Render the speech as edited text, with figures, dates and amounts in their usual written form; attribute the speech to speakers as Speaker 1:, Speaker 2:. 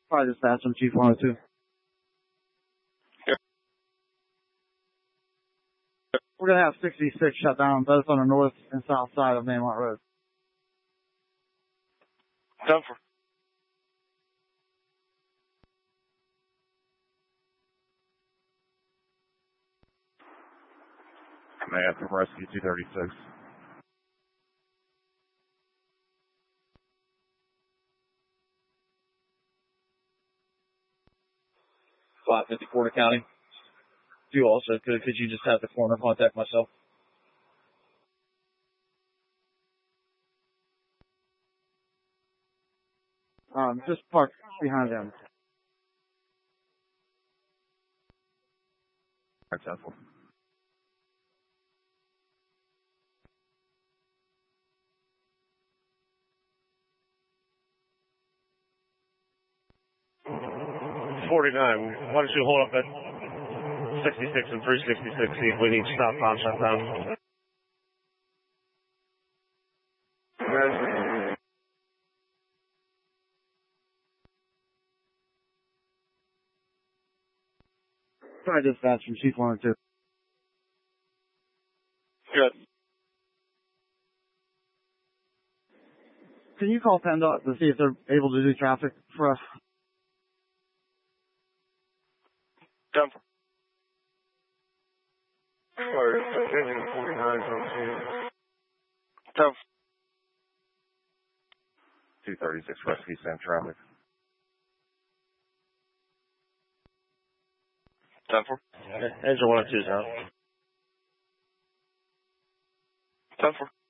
Speaker 1: Probably dispatch from Chief 102.
Speaker 2: Yep.
Speaker 1: We're going to have 66 shut down both on the north and south side of Mainmont Road.
Speaker 2: Done for.
Speaker 3: Command from Rescue 236.
Speaker 4: Flat 50 Porter County. If you also could you just have the coroner contact myself?
Speaker 1: Just park behind them.
Speaker 3: Successful.
Speaker 2: $49. Why don't you hold up at 66 and 366, see if we need stop shut down.
Speaker 1: Probably dispatch from Chief 102.
Speaker 2: Good.
Speaker 1: Can you call PennDOT to see if they're able to do traffic for us?
Speaker 2: Done for.
Speaker 3: 236 Rescue Sam traffic.
Speaker 2: Done for.
Speaker 4: Engine 102's out.
Speaker 2: Done for.